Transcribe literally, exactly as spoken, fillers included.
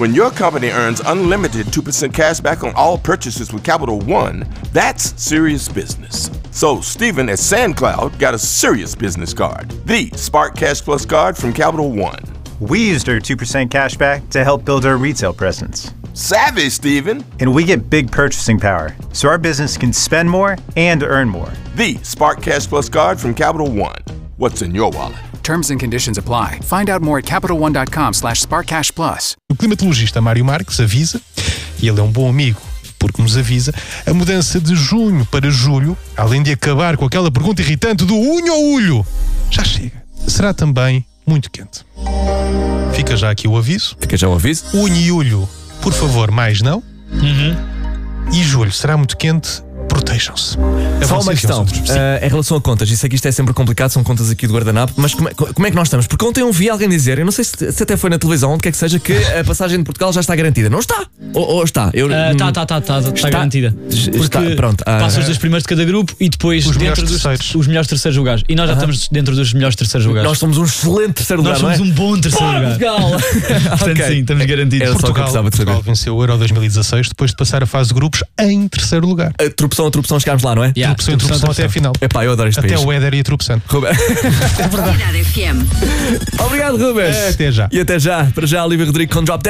When your company earns unlimited two percent cash back on all purchases with Capital One, that's serious business. So Stephen at SandCloud got a serious business card, the Spark Cash Plus card from Capital One. We used our two percent cash back to help build our retail presence. Savvy, Stephen. And we get big purchasing power, so our business can spend more and earn more. The Spark Cash Plus card from Capital One. What's in your wallet? Terms and conditions apply. Find out more at CapitalOne.com slash SparkCashPlus. O climatologista Mário Marques avisa, e ele é um bom amigo, porque nos avisa, a mudança de junho para julho, além de acabar com aquela pergunta irritante do unho ou ulho, já chega. Será também muito quente. Fica já aqui o aviso. Fica já o aviso. Unho e ulho, por favor, mais não. Uhum. E julho será muito quente. Protejam-se. Só uma questão, uh, em relação a contas, isso aqui isto é sempre complicado, são contas aqui do guardanapo, mas como é, como é que nós estamos? Porque ontem eu ouvi alguém dizer, eu não sei se, se até foi na televisão, onde quer que seja, que a passagem de Portugal já está garantida. Não está? Ou, ou está? Eu, uh, está, está, está, está, está garantida. Está, pronto. Uh, Passa os dois primeiros de cada grupo e depois os dentro melhores dos os melhores terceiros lugares. E nós já uh-huh. estamos dentro dos melhores terceiros lugares. Nós somos um excelente terceiro lugar, Nós somos não é? um bom terceiro Bora, lugar. Portugal! Portanto, okay. Sim, estamos garantidos. Era Portugal, só que eu de Portugal venceu o Euro dois mil e dezasseis depois de passar a fase de grupos em terceiro lugar. A tropeção a tropeção chegámos lá, não é? Yeah. Tropeção, tropeção, tropeção até a final. Epá, eu adoro este até país. o Éder e a tropeção. É verdade. Obrigado, Rubens. É, até já. E até já. Para já, Olivia Rodrigo com Drop